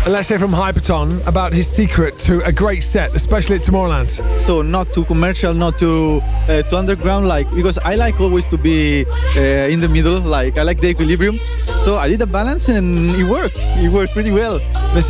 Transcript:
And let's hear from Hyperton about his secret to a great set, especially at Tomorrowland. So not too commercial, not too underground, like, because I like always to be in the middle, like I like the equilibrium. So I did a balance and it worked. It worked pretty well.